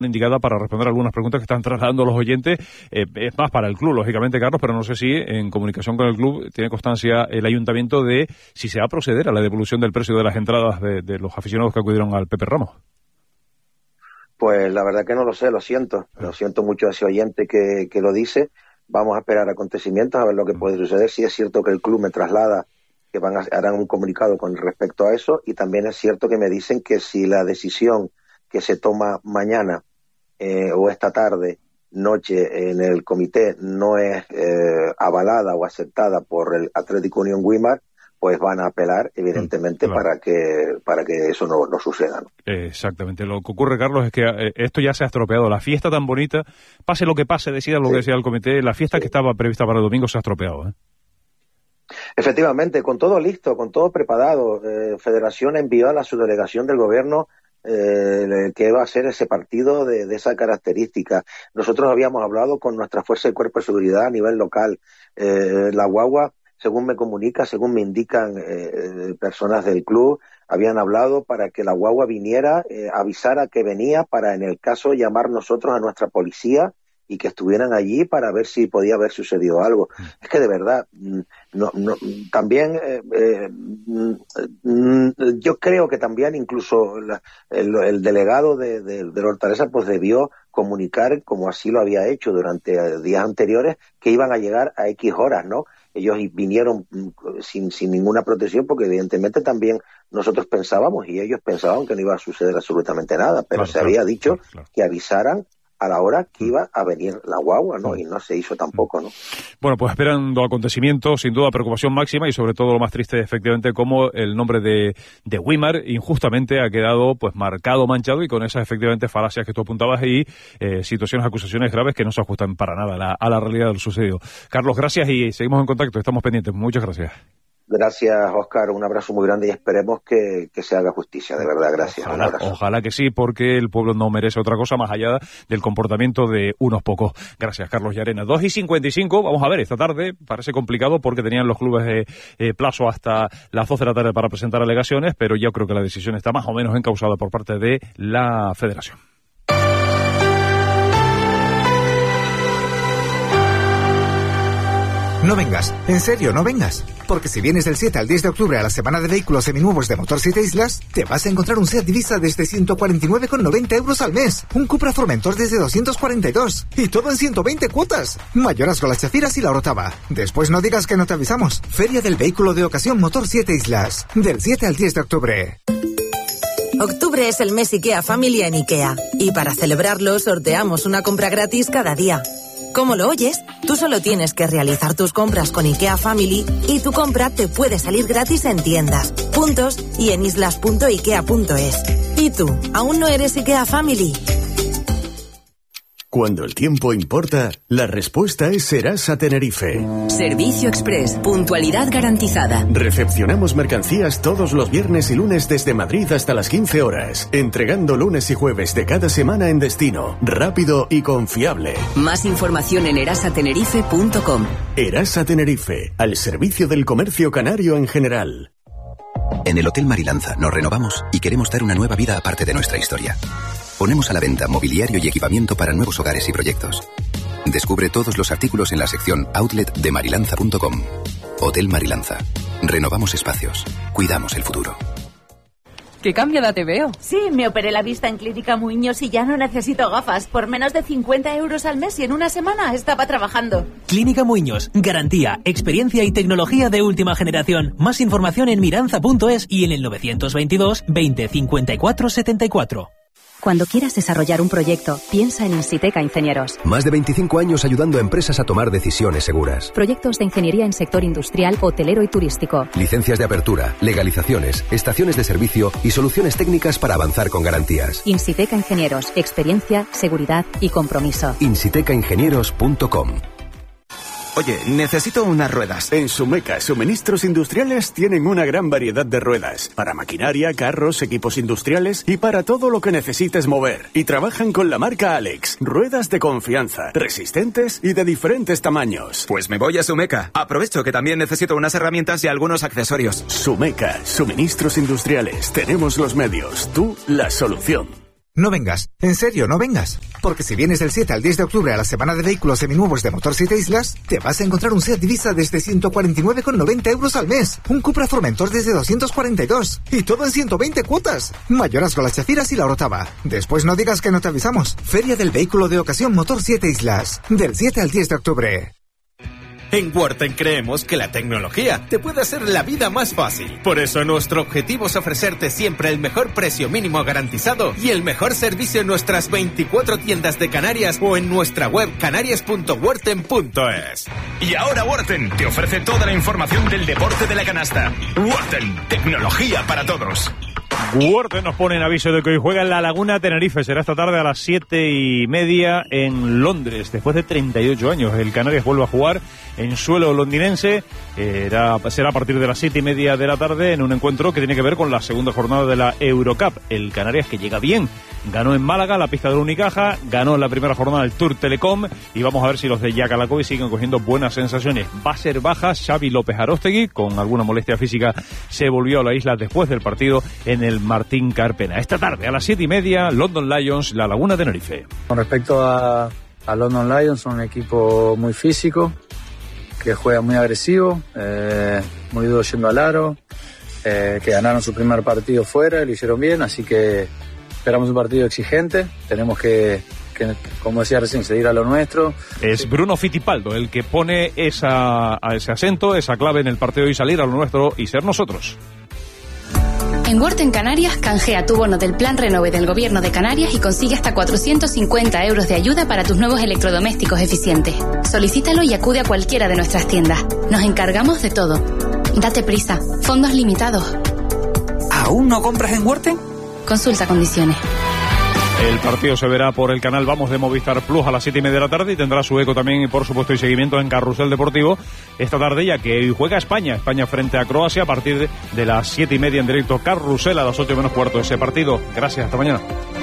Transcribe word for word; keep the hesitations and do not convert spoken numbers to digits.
indicada para responder algunas preguntas que están trasladando los oyentes. Eh, es más para el club, lógicamente, Carlos, pero no sé si en comunicación con el club tiene constancia el ayuntamiento de si se va a proceder a la devolución del precio de las entradas de, de los aficionados que acudieron al Pepe Ramos. Pues la verdad que no lo sé, lo siento. Lo siento mucho a ese oyente que, que lo dice. Vamos a esperar acontecimientos a ver lo que puede suceder. Sí es cierto que el club me traslada que van a, harán un comunicado con respecto a eso, y también es cierto que me dicen que si la decisión que se toma mañana Eh, o esta tarde, noche, en el comité no es eh, avalada o aceptada por el Atlético Unión Güímar, pues van a apelar, evidentemente, claro, para que para que eso no, no suceda, ¿no? Exactamente. Lo que ocurre, Carlos, es que eh, esto ya se ha estropeado. La fiesta tan bonita, pase lo que pase, decida lo sí. que decida el comité, la fiesta sí. que estaba prevista para el domingo se ha estropeado, ¿eh? Efectivamente, con todo listo, con todo preparado. Eh, Federación envió a la subdelegación del gobierno Eh, que va a ser ese partido de, de esa característica. Nosotros habíamos hablado con nuestra fuerza de cuerpo de seguridad a nivel local. Eh, la guagua, según me comunica, según me indican eh, personas del club, habían hablado para que la guagua viniera, eh, avisara que venía, para en el caso llamar nosotros a nuestra policía y que estuvieran allí para ver si podía haber sucedido algo. Es que de verdad, no, no, también eh, eh, yo creo que también incluso la, el, el delegado de, de, de la Hortaleza pues debió comunicar, como así lo había hecho durante días anteriores, que iban a llegar a X horas, ¿no? Ellos vinieron sin, sin ninguna protección, porque evidentemente también nosotros pensábamos y ellos pensaban que no iba a suceder absolutamente nada, pero claro, se había claro, dicho claro, claro. que avisaran a la hora que iba a venir la guagua, ¿no? Y no se hizo tampoco, ¿no? Bueno, pues esperando acontecimientos, sin duda preocupación máxima, y sobre todo lo más triste, efectivamente, como el nombre de, de Güímar injustamente ha quedado pues marcado, manchado, y con esas efectivamente falacias que tú apuntabas y eh, situaciones, acusaciones graves que no se ajustan para nada a la, a la realidad de lo sucedido. Carlos, gracias y seguimos en contacto, estamos pendientes. Muchas gracias. Gracias, Óscar, un abrazo muy grande y esperemos que, que se haga justicia, de verdad, gracias. Ojalá, ojalá que sí, porque el pueblo no merece otra cosa más allá del comportamiento de unos pocos. Gracias, Carlos Llarena. dos y cincuenta y cinco, vamos a ver, esta tarde parece complicado porque tenían los clubes eh, eh, plazo hasta las doce de la tarde para presentar alegaciones, pero yo creo que la decisión está más o menos encausada por parte de la Federación. No vengas, en serio, no vengas. Porque si vienes del siete al diez de octubre a la semana de vehículos seminuevos de Motor siete Islas, te vas a encontrar un Seat Ibiza desde ciento cuarenta y nueve con noventa euros al mes, un Cupra Formentor desde doscientos cuarenta y dos, y todo en ciento veinte cuotas. Mayorazgo, Las Chafiras y La Orotava. Después no digas que no te avisamos. Feria del Vehículo de Ocasión Motor siete Islas, del siete al diez de octubre. Octubre es el mes IKEA Family en IKEA, y para celebrarlo sorteamos una compra gratis cada día. ¿Cómo lo oyes? Tú solo tienes que realizar tus compras con IKEA Family y tu compra te puede salir gratis en tiendas, puntos y en islas punto ikea punto es. ¿Y tú, aún no eres IKEA Family? Cuando el tiempo importa, la respuesta es Serasa Tenerife. Servicio Express, puntualidad garantizada. Recepcionamos mercancías todos los viernes y lunes desde Madrid hasta las quince horas, entregando lunes y jueves de cada semana en destino, rápido y confiable. Más información en erasa tenerife punto com. Erasa Tenerife, al servicio del comercio canario en general. En el Hotel Marilanza nos renovamos y queremos dar una nueva vida aparte de nuestra historia. Ponemos a la venta mobiliario y equipamiento para nuevos hogares y proyectos. Descubre todos los artículos en la sección Outlet de marilanza punto com. Hotel Marilanza. Renovamos espacios. Cuidamos el futuro. ¡Qué cambiada te veo! Sí, me operé la vista en Clínica Muiños y ya no necesito gafas. Por menos de cincuenta euros al mes y en una semana estaba trabajando. Clínica Muiños. Garantía, experiencia y tecnología de última generación. Más información en miranza punto es y en el novecientos veintidós veinte cincuenta y cuatro setenta y cuatro. Cuando quieras desarrollar un proyecto, piensa en Insiteca Ingenieros. Más de veinticinco años ayudando a empresas a tomar decisiones seguras. Proyectos de ingeniería en sector industrial, hotelero y turístico. Licencias de apertura, legalizaciones, estaciones de servicio y soluciones técnicas para avanzar con garantías. Insiteca Ingenieros. Experiencia, seguridad y compromiso. insiteca ingenieros punto com. Oye, necesito unas ruedas. En Sumeca, Suministros Industriales tienen una gran variedad de ruedas. Para maquinaria, carros, equipos industriales y para todo lo que necesites mover. Y trabajan con la marca Alex. Ruedas de confianza, resistentes y de diferentes tamaños. Pues me voy a Sumeca. Aprovecho que también necesito unas herramientas y algunos accesorios. Sumeca, Suministros Industriales. Tenemos los medios. Tú, la solución. No vengas, en serio, no vengas. Porque si vienes del siete al diez de octubre a la semana de vehículos seminuevos de Motor siete Islas, te vas a encontrar un SEAT Divisa desde ciento cuarenta y nueve con noventa euros al mes, un Cupra Formentor desde doscientos cuarenta y dos, y todo en ciento veinte cuotas. Mayorazgo, Las Chafiras y La Orotava. Después no digas que no te avisamos. Feria del Vehículo de Ocasión Motor siete Islas, del siete al diez de octubre. En Worten creemos que la tecnología te puede hacer la vida más fácil. Por eso nuestro objetivo es ofrecerte siempre el mejor precio mínimo garantizado y el mejor servicio en nuestras veinticuatro tiendas de Canarias o en nuestra web canarias punto worten punto es. Y ahora Worten te ofrece toda la información del deporte de la canasta. Worten, tecnología para todos. Worten nos pone en aviso de que hoy juega en La Laguna Tenerife. Será esta tarde a las siete y media en Londres. Después de treinta y ocho años, el Canarias vuelve a jugar en suelo londinense. Era, será a partir de las siete y media de la tarde en un encuentro que tiene que ver con la segunda jornada de la Eurocup. El Canarias, que llega bien, ganó en Málaga la pista del Unicaja, ganó en la primera jornada el Tour Telecom, y vamos a ver si los de Yacalacoy siguen cogiendo buenas sensaciones. Va a ser baja Xavi López Aróstegui, con alguna molestia física se volvió a la isla después del partido en el Martín Carpena. Esta tarde a las siete y media, London Lions, La Laguna Tenerife. Con respecto a, a London Lions, son un equipo muy físico, que juega muy agresivo, eh, muy duro yendo al aro, eh, que ganaron su primer partido fuera, lo hicieron bien, así que esperamos un partido exigente. Tenemos que, que, como decía recién, seguir a lo nuestro. Es Bruno Fittipaldo el que pone esa, a ese acento, esa clave en el partido, y salir a lo nuestro y ser nosotros. En Worten Canarias, canjea tu bono del Plan Renove del Gobierno de Canarias y consigue hasta cuatrocientos cincuenta euros de ayuda para tus nuevos electrodomésticos eficientes. Solicítalo y acude a cualquiera de nuestras tiendas. Nos encargamos de todo. Date prisa. Fondos limitados. ¿Aún no compras en Worten? Consulta condiciones. El partido se verá por el canal Vamos de Movistar Plus a las siete y media de la tarde y tendrá su eco también y por supuesto y seguimiento en Carrusel Deportivo esta tarde, ya que hoy juega España, España frente a Croacia a partir de, de las siete y media en directo. Carrusel a las ocho menos cuarto ese partido. Gracias, hasta mañana.